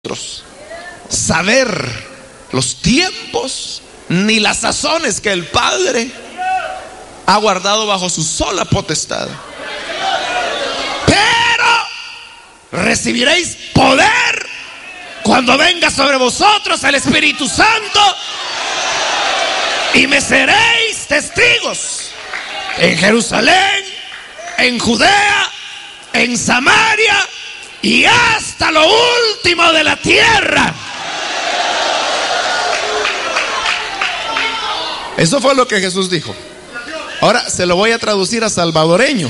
saber los tiempos ni las sazones que el Padre ha guardado bajo su sola potestad. Pero recibiréis poder cuando venga sobre vosotros el Espíritu Santo, y me seréis testigos en Jerusalén, en Judea, en Samaria y hasta lo último de la tierra. Eso fue lo que Jesús dijo. Ahora se lo voy a traducir a salvadoreño.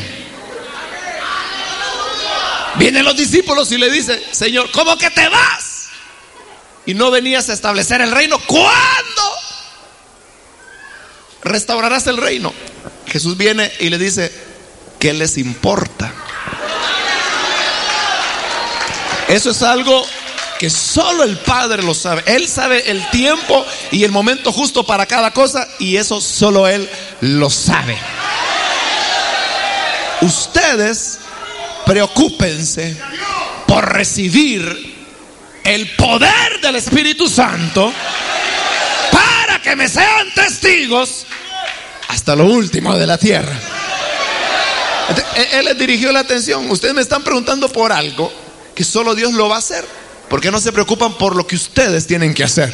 Vienen los discípulos y le dicen: Señor, ¿cómo que te vas? Y no venías a establecer el reino. ¿Cuándo restaurarás el reino? Jesús viene y le dice: ¿qué les importa? Eso es algo que solo el Padre lo sabe. Él sabe el tiempo y el momento justo para cada cosa, y eso solo Él lo sabe. Ustedes preocúpense por recibir el poder del Espíritu Santo para que me sean testigos hasta lo último de la tierra. Él les dirigió la atención. Ustedes me están preguntando por algo que solo Dios lo va a hacer. ¿Por qué no se preocupan por lo que ustedes tienen que hacer?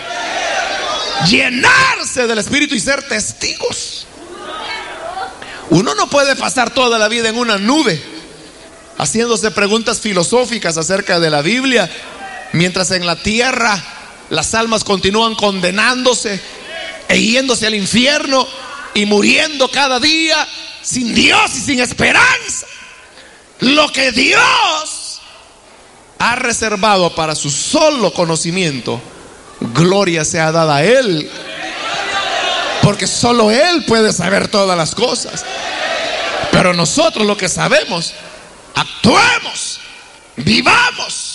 Llenarse del Espíritu y ser testigos. Uno no puede pasar toda la vida en una nube haciéndose preguntas filosóficas acerca de la Biblia, mientras en la tierra las almas continúan condenándose e yéndose al infierno y muriendo cada día sin Dios y sin esperanza. Lo que Dios ha reservado para su solo conocimiento, gloria sea dada a Él, porque solo Él puede saber todas las cosas. Pero nosotros lo que sabemos, actuemos, vivamos,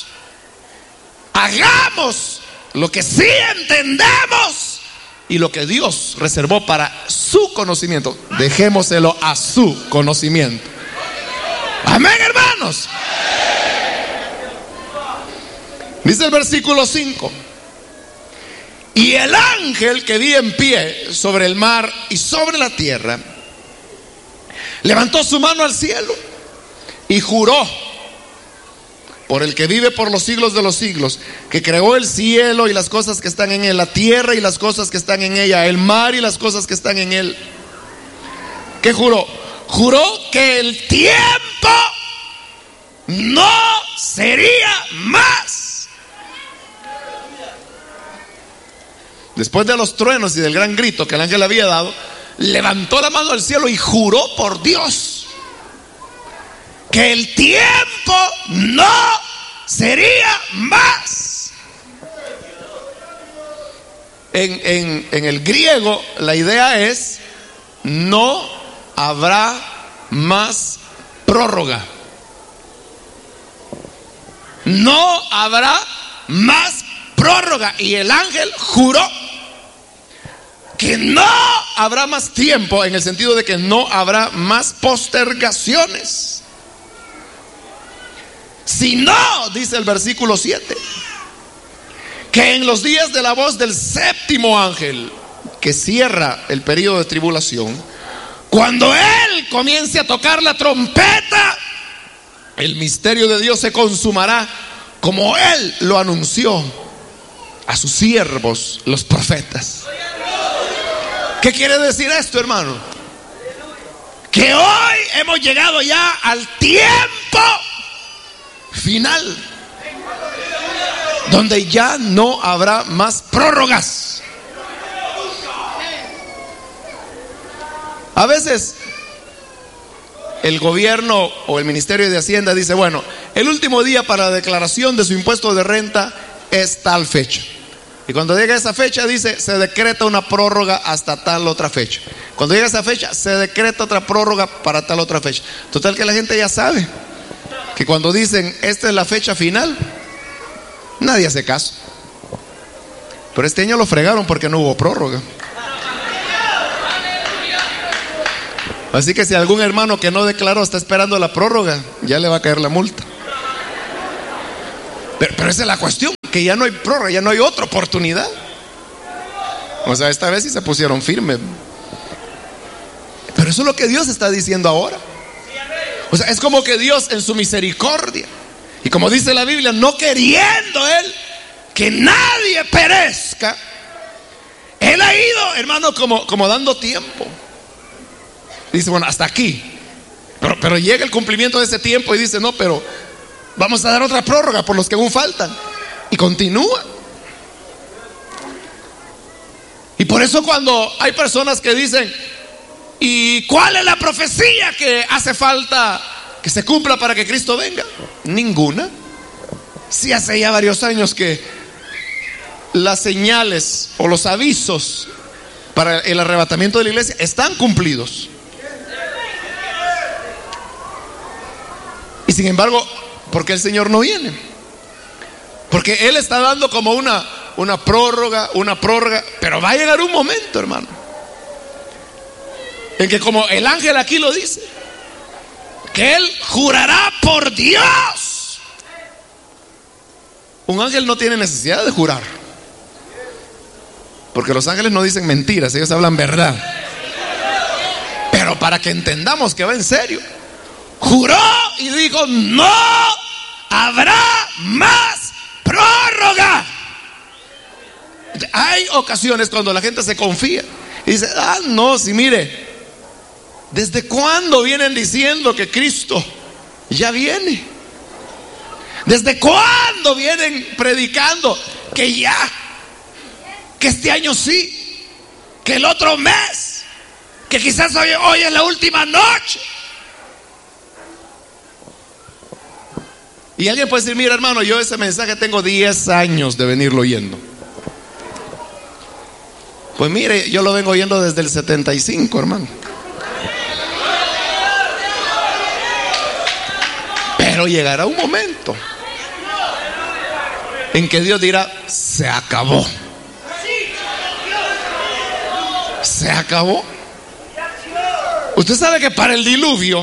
hagamos lo que sí entendemos y lo que Dios reservó para su conocimiento, dejémoselo a su conocimiento. Amén, hermanos. Dice el versículo 5: y el ángel que vi en pie sobre el mar y sobre la tierra levantó su mano al cielo y juró por el que vive por los siglos de los siglos, que creó el cielo y las cosas que están en él, la tierra y las cosas que están en ella, el mar y las cosas que están en él. ¿Qué juró? Juró que el tiempo no sería más. Después de los truenos y del gran grito que el ángel había dado, levantó la mano al cielo y juró por Dios que el tiempo no sería más. En el griego la idea es: no habrá más prórroga. No habrá más prórroga. Y el ángel juró que no habrá más tiempo, en el sentido de que no habrá más postergaciones. Si no, dice el versículo 7, que en los días de la voz del séptimo ángel, que cierra el periodo de tribulación, cuando él comience a tocar la trompeta, el misterio de Dios se consumará como él lo anunció a sus siervos, los profetas. ¿Qué quiere decir esto, hermano? Que hoy hemos llegado ya al tiempo final, donde ya no habrá más prórrogas. A veces el gobierno o el Ministerio de Hacienda dice: bueno, el último día para la declaración de su impuesto de renta es tal fecha. Y cuando llega esa fecha, dice: se decreta una prórroga hasta tal otra fecha. Cuando llega esa fecha, se decreta otra prórroga para tal otra fecha. Total que la gente ya sabe que cuando dicen esta es la fecha final, nadie hace caso. Pero este año lo fregaron porque no hubo prórroga. Así que si algún hermano que no declaró está esperando la prórroga, ya le va a caer la multa. Pero esa es la cuestión. que ya no hay prórroga, ya no hay otra oportunidad. O sea, esta vez sí se pusieron firmes. Pero eso es lo que Dios está diciendo ahora. O sea, es como que Dios en su misericordia, y como dice la Biblia, no queriendo Él que nadie perezca, Él ha ido, hermano, como dando tiempo. Dice, bueno, hasta aquí. Pero llega el cumplimiento de ese tiempo y dice, no, pero vamos a dar otra prórroga por los que aún faltan. Y continúa. Y por eso cuando hay personas que dicen, ¿y cuál es la profecía que hace falta que se cumpla para que Cristo venga? Ninguna. Si hace ya varios años que las señales o los avisos para el arrebatamiento de la iglesia están cumplidos. Y sin embargo, ¿por qué el Señor no viene? Porque Él está dando como una prórroga, pero va a llegar un momento, hermano, en que, como el ángel aquí lo dice, que Él jurará por Dios. Un ángel no tiene necesidad de jurar, porque los ángeles no dicen mentiras, ellos hablan verdad. Pero para que entendamos que va en serio, juró y dijo, no habrá más prórroga. Hay ocasiones cuando la gente se confía y dice, no, si mire, ¿desde cuándo vienen diciendo que Cristo ya viene? ¿Desde cuándo vienen predicando que que este año sí, que el otro mes, que quizás hoy es la última noche? Y alguien puede decir, mira, hermano, yo ese mensaje tengo 10 años de venirlo oyendo. Pues mire, yo lo vengo oyendo desde el 75, hermano. Pero llegará un momento en que Dios dirá, se acabó. Se acabó. Usted sabe que para el diluvio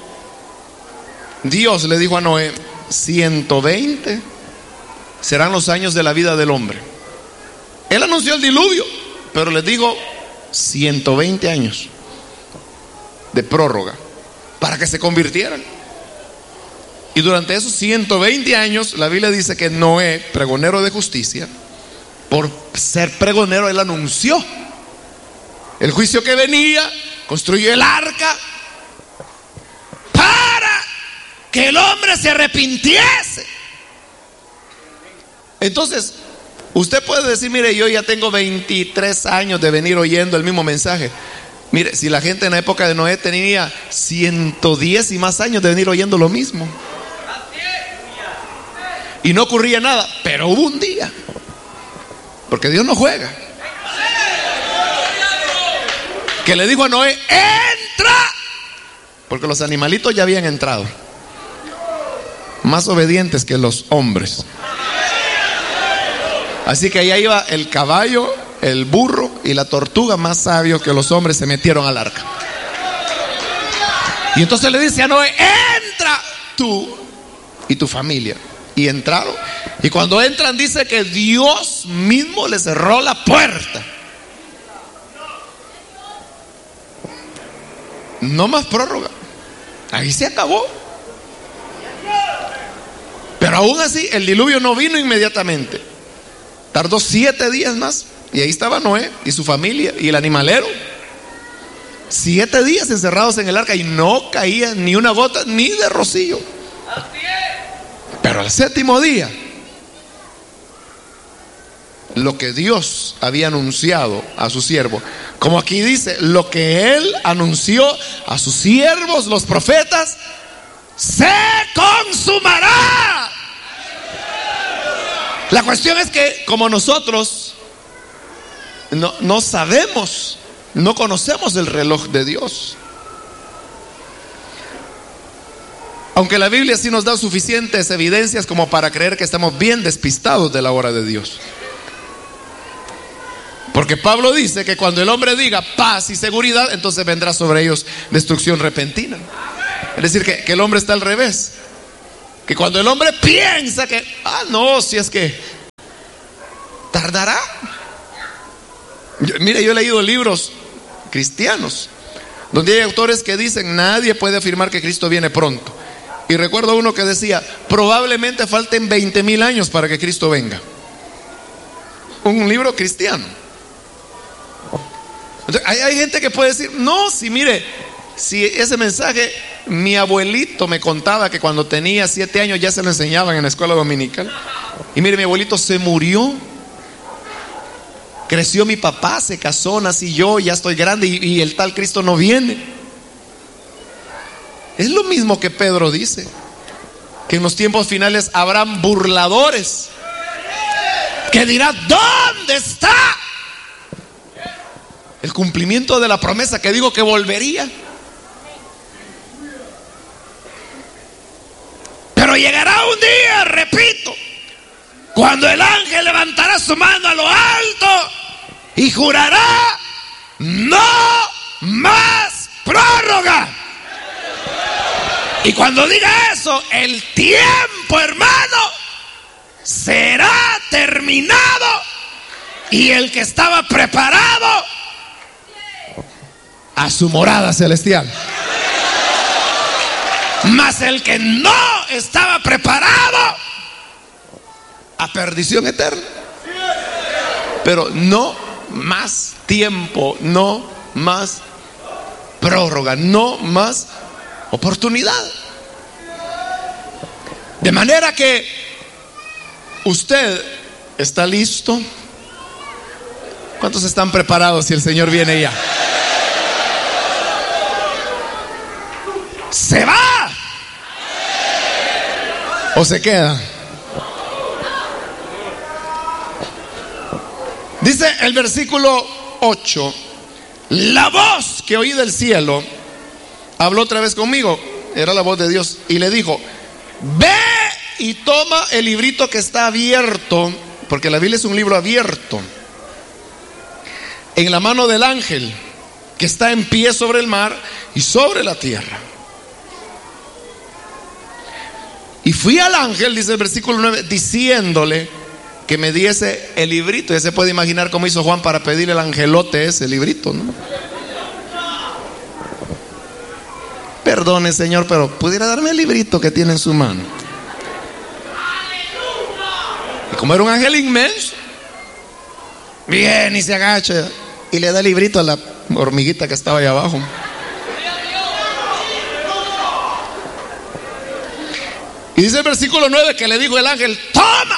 Dios le dijo a Noé, 120 serán los años de la vida del hombre. Él anunció el diluvio, pero les dijo 120 años de prórroga para que se convirtieran. Y durante esos 120 años, la Biblia dice que Noé, pregonero de justicia, por ser pregonero, él anunció el juicio que venía, construyó el arca para que el hombre se arrepintiese. Entonces, usted puede decir, mire, yo ya tengo 23 años de venir oyendo el mismo mensaje. Mire, si la gente en la época de Noé tenía 110 y más años de venir oyendo lo mismo, y no ocurría nada, pero hubo un día, porque Dios no juega, que le dijo a Noé, entra, porque los animalitos ya habían entrado, más obedientes que los hombres. Así que allá iba el caballo, el burro y la tortuga, más sabios que los hombres, se metieron al arca. Y entonces le dice a Noé, entra tú y tu familia. Y entraron. Y cuando entran dice que Dios mismo le cerró la puerta. No más prórroga. Ahí se acabó. Pero aún así el diluvio no vino inmediatamente. Tardó 7 días más. Y ahí estaba Noé y su familia y el animalero. 7 días encerrados en el arca y no caía ni una gota ni de rocío. Pero al 7º día, lo que Dios había anunciado a su siervo, como aquí dice, lo que Él anunció a sus siervos, los profetas, se consumará. La cuestión es que, como nosotros no sabemos, no conocemos el reloj de Dios. Aunque la Biblia sí nos da suficientes evidencias como para creer que estamos bien despistados de la hora de Dios. Porque Pablo dice que cuando el hombre diga paz y seguridad, entonces vendrá sobre ellos destrucción repentina. Es decir, que el hombre está al revés. Que cuando el hombre piensa que, no, si es que tardará. Mire, yo he leído libros cristianos donde hay autores que dicen: nadie puede afirmar que Cristo viene pronto. Y recuerdo uno que decía: probablemente falten 20,000 años para que Cristo venga. Un libro cristiano. Entonces, hay gente que puede decir: no, si mire, si ese mensaje mi abuelito me contaba que cuando tenía 7 años ya se lo enseñaban en la escuela dominical. Y mire, mi abuelito se murió, creció mi papá, se casó, nací yo, ya estoy grande y el tal Cristo no viene. Es lo mismo que Pedro dice, que en los tiempos finales habrán burladores que dirán: ¿dónde está el cumplimiento de la promesa que digo que volvería? Pero llegará un día, repito, cuando el ángel levantará su mano a lo alto y jurará: no más prórroga. Y cuando diga eso, el tiempo, hermano, será terminado, y el que estaba preparado a su morada celestial, mas el que no estaba preparado a perdición eterna. Pero no más tiempo, no más prórroga, no más oportunidad. De manera que usted está listo. ¿Cuántos están preparados si el Señor viene ya? ¿Se va o se queda? Dice el versículo 8: la voz que oí del cielo habló otra vez conmigo. Era la voz de Dios y le dijo: ve y toma el librito que está abierto, porque la Biblia es un libro abierto, en la mano del ángel que está en pie sobre el mar y sobre la tierra. Y fui al ángel, dice el versículo 9, diciéndole que me diese el librito. Ya se puede imaginar cómo hizo Juan para pedirle al angelote ese librito, ¿no? Perdone, Señor, pero pudiera darme el librito que tiene en su mano. Y como era un ángel inmenso, viene y se agacha y le da el librito a la hormiguita que estaba ahí abajo. Y dice el versículo 9 que le dijo el ángel: toma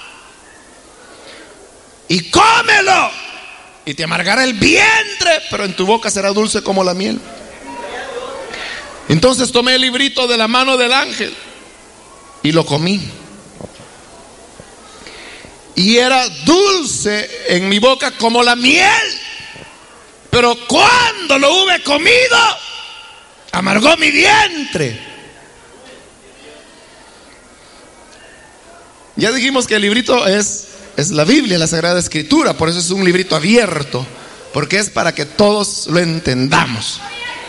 y cómelo, y te amargará el vientre, pero en tu boca será dulce como la miel. Entonces tomé el librito de la mano del ángel y lo comí, y era dulce en mi boca como la miel, pero cuando lo hube comido, amargó mi vientre. Ya dijimos que el librito es la Biblia, la Sagrada Escritura. Por eso es un librito abierto, porque es para que todos lo entendamos.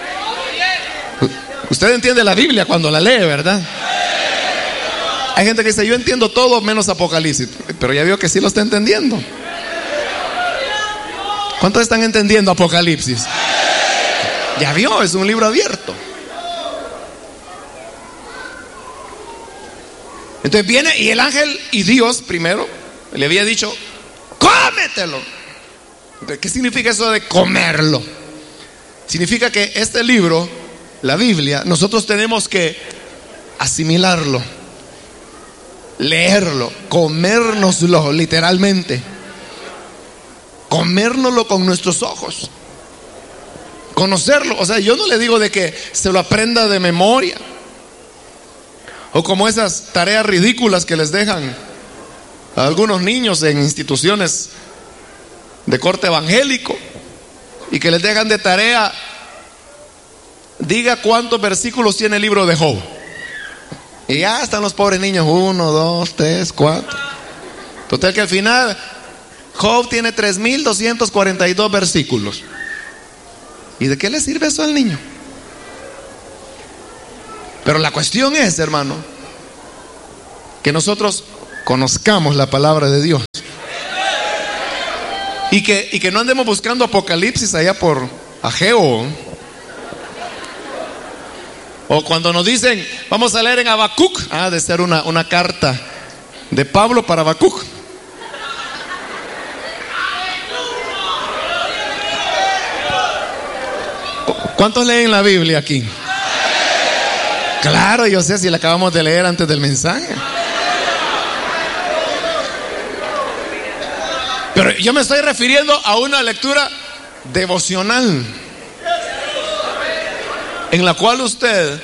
Usted entiende la Biblia cuando la lee, ¿verdad? Hay gente que dice: yo entiendo todo menos Apocalipsis. Pero ya veo que sí lo está entendiendo. ¿Cuántos están entendiendo Apocalipsis? Ya vio, es un libro abierto. Entonces viene y el ángel y Dios primero le había dicho: cómetelo. ¿Qué significa eso de comerlo? Significa que este libro, la Biblia, nosotros tenemos que asimilarlo, leerlo, comérnoslo literalmente, comérnoslo con nuestros ojos, conocerlo. O sea, yo no le digo de que se lo aprenda de memoria, o como esas tareas ridículas que les dejan a algunos niños en instituciones de corte evangélico, y que les dejan de tarea: diga cuántos versículos tiene el libro de Job. Y ya están los pobres niños: 1, 2, 3, 4. Total que al final Job tiene 3,242 versículos. ¿Y de qué le sirve eso al niño? Pero la cuestión es, hermano, que nosotros conozcamos la palabra de Dios. Y que no andemos buscando Apocalipsis allá por Ageo. O cuando nos dicen, vamos a leer en Habacuc, de ser una carta de Pablo para Habacuc. ¿Cuántos leen la Biblia aquí? Claro, yo sé si la acabamos de leer antes del mensaje. Pero yo me estoy refiriendo a una lectura devocional, en la cual usted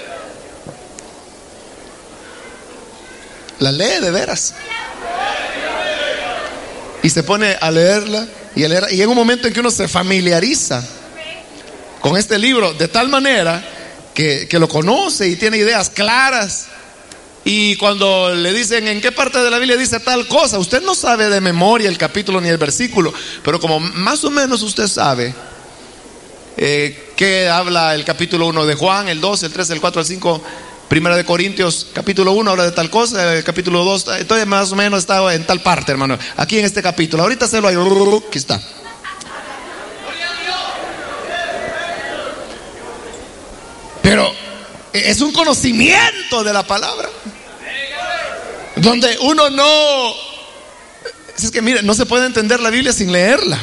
la lee de veras y se pone a leerla y a leerla, y en un momento en que uno se familiariza con este libro de tal manera que lo conoce y tiene ideas claras, y cuando le dicen en qué parte de la Biblia dice tal cosa, usted no sabe de memoria el capítulo ni el versículo, pero como más o menos usted sabe que habla el capítulo 1 de Juan, el 2, el 3, el 4, el 5, Primera de Corintios, capítulo 1 habla de tal cosa, el capítulo 2, entonces más o menos está en tal parte, hermano, aquí en este capítulo, ahorita se lo hay, aquí está. Pero es un conocimiento de la palabra, donde uno no, es que mire, no se puede entender la Biblia sin leerla.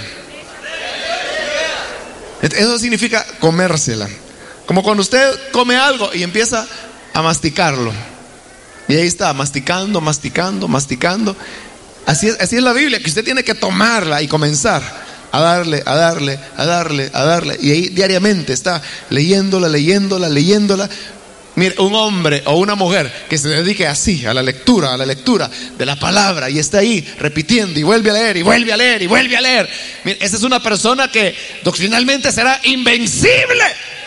Eso significa comérsela. Como cuando usted come algo y empieza a masticarlo, y ahí está, masticando, masticando, masticando. Así es la Biblia, que usted tiene que tomarla y comenzar a darle, a darle, a darle, a darle. Y ahí diariamente está leyéndola, leyéndola, leyéndola. Mire, un hombre o una mujer que se dedique así a la lectura de la palabra, y está ahí repitiendo y vuelve a leer y vuelve a leer y vuelve a leer. Mire, esa es una persona que doctrinalmente será invencible.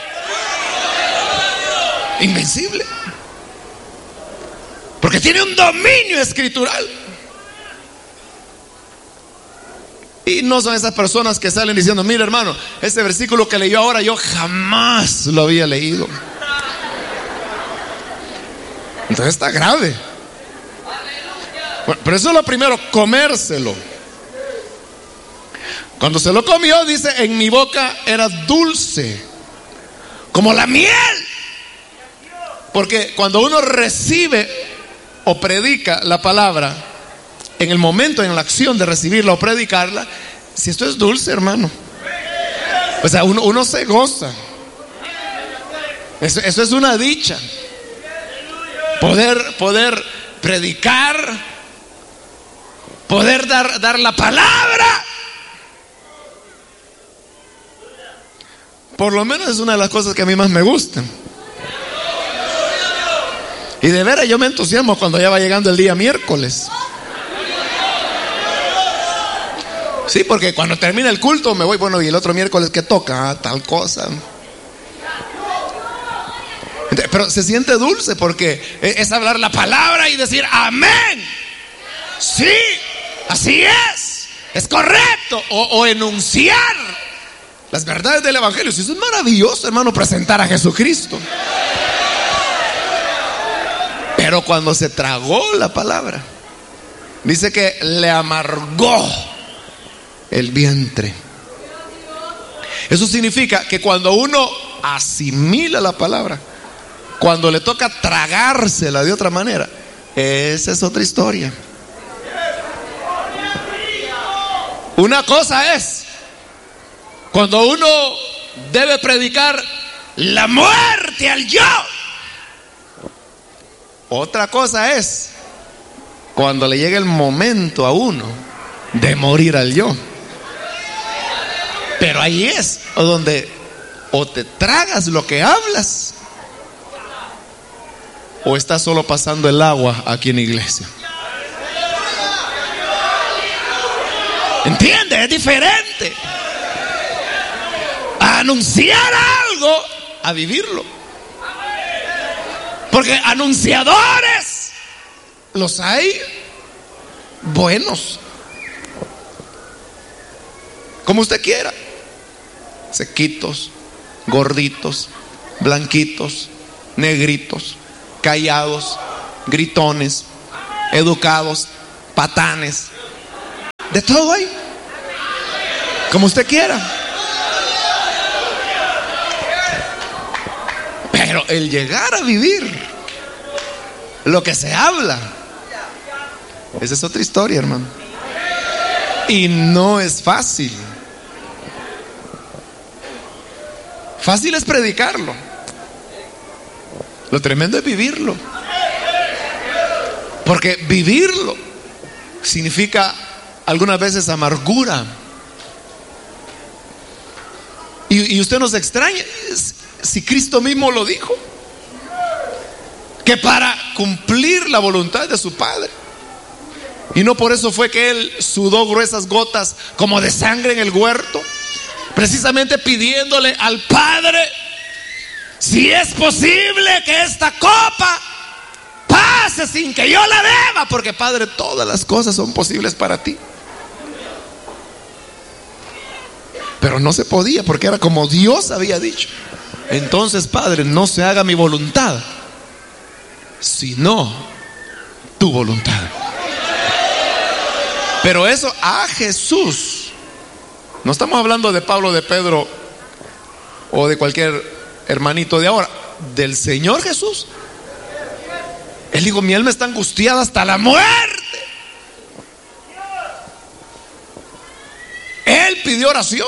Invencible. Porque tiene un dominio escritural. Y no son esas personas que salen diciendo, mire hermano, este versículo que leyó ahora yo jamás lo había leído. Entonces está grave. Bueno, pero eso es lo primero, comérselo. Cuando se lo comió, dice, en mi boca era dulce como la miel. Porque cuando uno recibe o predica la palabra, en el momento, en la acción de recibirla o predicarla, si esto es dulce, hermano, o sea, uno se goza. Eso es una dicha. Poder predicar, poder dar la palabra. Por lo menos es una de las cosas que a mí más me gustan. Y de veras yo me entusiasmo cuando ya va llegando el día miércoles. Sí, porque cuando termina el culto me voy, bueno, y el otro miércoles que toca, tal cosa. Pero se siente dulce porque es hablar la palabra y decir amén. Sí, así es correcto. O enunciar las verdades del evangelio. Eso es maravilloso, hermano, presentar a Jesucristo. Pero cuando se tragó la palabra, dice que le amargó el vientre. Eso significa que cuando uno asimila la palabra, cuando le toca tragársela de otra manera, esa es otra historia. Una cosa es cuando uno debe predicar la muerte al yo. Otra cosa es cuando le llega el momento a uno de morir al yo. Pero ahí es donde o te tragas lo que hablas, o estás solo pasando el agua aquí en la iglesia. ¿Entiendes? Es diferente a anunciar algo a vivirlo. Porque anunciadores los hay buenos, como usted quiera, sequitos, gorditos, blanquitos, negritos, callados, gritones, educados, patanes, de todo hay. como usted quiera. Pero el llegar a vivir lo que se habla, esa es otra historia, hermano. Y no es fácil. Fácil es predicarlo. Lo tremendo es vivirlo. Porque vivirlo significa algunas veces amargura. Y usted nos extraña si Cristo mismo lo dijo, que para cumplir la voluntad de su Padre. Y no por eso fue que Él sudó gruesas gotas como de sangre en el huerto, precisamente pidiéndole al Padre: si es posible que esta copa pase sin que yo la beba, porque Padre, todas las cosas son posibles para ti. Pero no se podía, porque era como Dios había dicho. Entonces, Padre, no se haga mi voluntad, sino tu voluntad. Pero eso a Jesús, no estamos hablando de Pablo, de Pedro o de cualquier hermanito de ahora, del Señor Jesús. Él dijo: mi alma está angustiada hasta la muerte. Él pidió oración.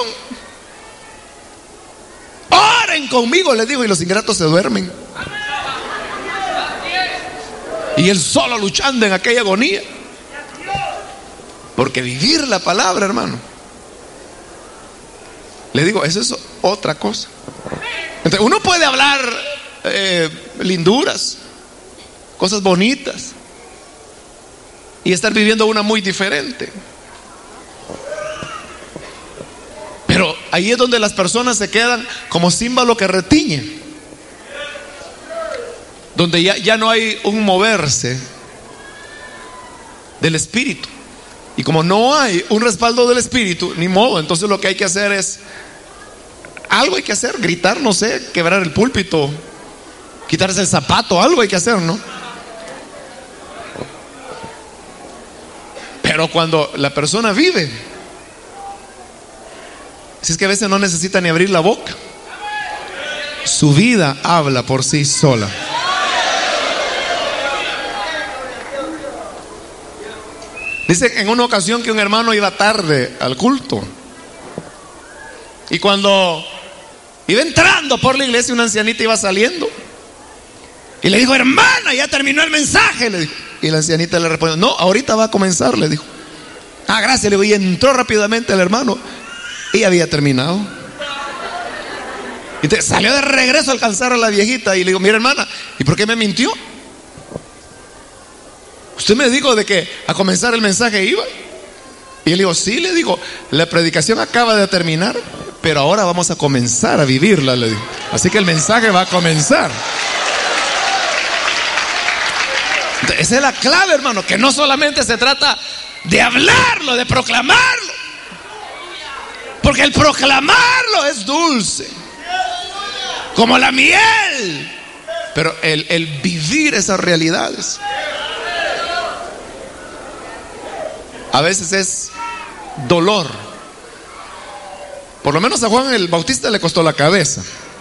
Oren conmigo, le dijo, y los ingratos se duermen. Y él solo luchando en aquella agonía. Porque vivir la palabra, hermano, le digo, eso es otra cosa. Entonces, uno puede hablar linduras, cosas bonitas, y estar viviendo una muy diferente. Pero ahí es donde las personas se quedan como címbalo que retiñe, donde ya no hay un moverse del espíritu. Y como no hay un respaldo del espíritu, ni modo, entonces lo que hay que hacer es, algo hay que hacer, gritar, no sé, quebrar el púlpito, quitarse el zapato, algo hay que hacer, ¿no? Pero cuando la persona vive, si es que a veces no necesita ni abrir la boca, su vida habla por sí sola. Dice en una ocasión que un hermano iba tarde al culto, y cuando iba entrando por la iglesia, una ancianita iba saliendo y le dijo: hermana, ya terminó el mensaje, le dijo. Y la ancianita le respondió: no, ahorita va a comenzar, le dijo. Ah, gracias, le dijo. Y entró rápidamente el hermano y había terminado. Y salió de regreso a alcanzar a la viejita y le dijo: mira, hermana, ¿y por qué me mintió? Usted me dijo de que a comenzar el mensaje iba. Y él dijo: sí, le digo, la predicación acaba de terminar, pero ahora vamos a comenzar a vivirla, le digo. Así que el mensaje va a comenzar. Entonces, esa es la clave, hermano, que no solamente se trata de hablarlo, de proclamarlo, porque el proclamarlo es dulce como la miel, pero el vivir esas realidades a veces es dolor. Por lo menos a Juan el Bautista le costó la cabeza.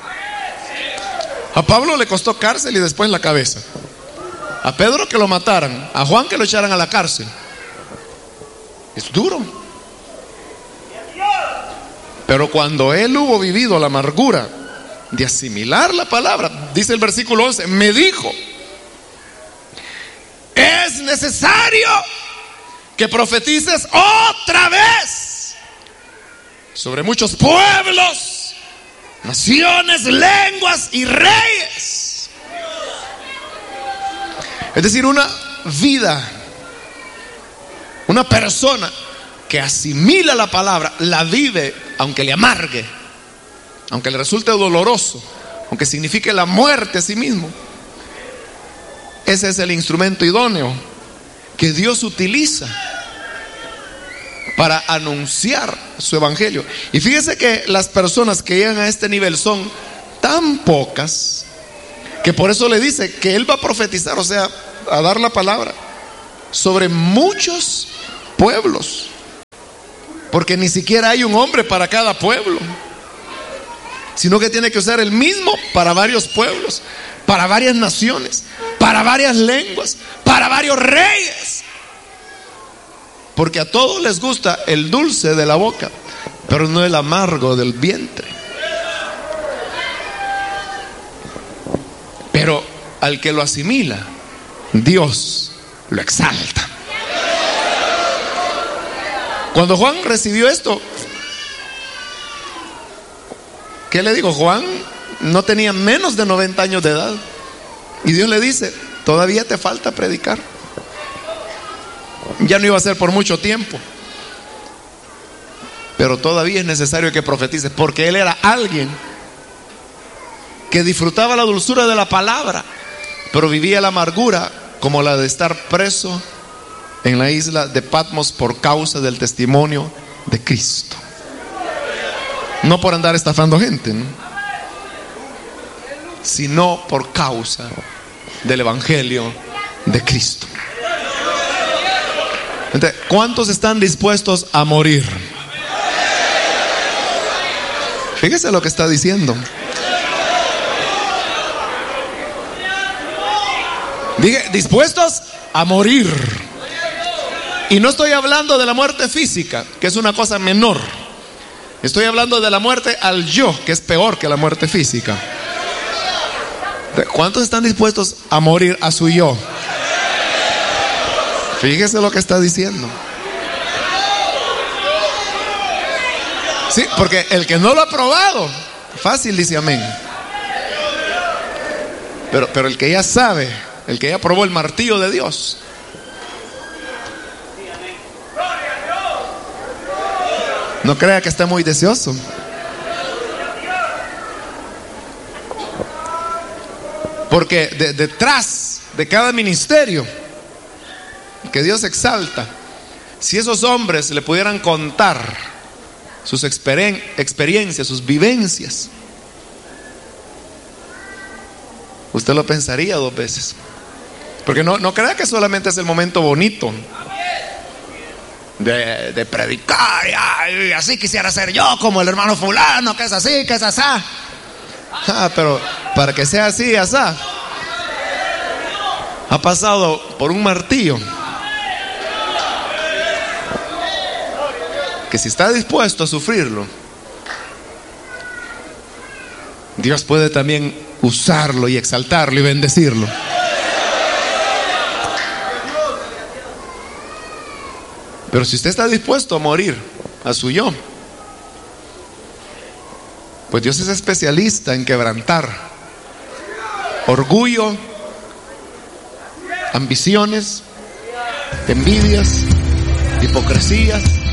A Pablo le costó cárcel y después la cabeza. A Pedro que lo mataran, a Juan que lo echaran a la cárcel. Es duro. Pero cuando él hubo vivido la amargura de asimilar la palabra, dice el versículo 11, me dijo: es necesario que profetices otra vez sobre muchos pueblos, naciones, lenguas y reyes. Es decir, una vida, una persona que asimila la palabra, la vive, aunque le amargue, aunque le resulte doloroso, aunque signifique la muerte a sí mismo. Ese es el instrumento idóneo que Dios utiliza para anunciar su evangelio. Y fíjese que las personas que llegan a este nivel son tan pocas que por eso le dice que él va a profetizar, o sea, a dar la palabra sobre muchos pueblos. Porque ni siquiera hay un hombre para cada pueblo, sino que tiene que usar el mismo para varios pueblos, para varias naciones, para varias lenguas, para varios reyes. Porque a todos les gusta el dulce de la boca, pero no el amargo del vientre. Pero al que lo asimila, Dios lo exalta. Cuando Juan recibió esto, ¿qué le digo? Juan no tenía menos de 90 años de edad. Y Dios le dice: todavía te falta predicar. Ya no iba a ser por mucho tiempo, pero todavía es necesario que profetices, porque él era alguien que disfrutaba la dulzura de la palabra, pero vivía la amargura, como la de estar preso en la isla de Patmos por causa del testimonio de Cristo. No por andar estafando gente, ¿no?, sino por causa del evangelio de Cristo. Entonces, ¿cuántos están dispuestos a morir? Fíjese lo que está diciendo. Dije, dispuestos a morir. Y no estoy hablando de la muerte física, que es una cosa menor. Estoy hablando de la muerte al yo, que es peor que la muerte física. ¿Cuántos están dispuestos a morir a su yo? Fíjese lo que está diciendo. Sí, porque el que no lo ha probado, fácil dice amén. Pero el que ya sabe, el que ya probó el martillo de Dios, no crea que está muy deseoso. Porque detrás de cada ministerio que Dios exalta, si esos hombres le pudieran contar sus experiencias, sus vivencias, usted lo pensaría dos veces. Porque no crea que solamente es el momento bonito de predicar, y así quisiera ser yo como el hermano fulano, que es así, que es asá. Pero para que sea así, asá, ha pasado por un martillo, que si está dispuesto a sufrirlo, Dios puede también usarlo y exaltarlo y bendecirlo. Pero si usted está dispuesto a morir a su yo, pues Dios es especialista en quebrantar orgullo, ambiciones, envidias, hipocresías,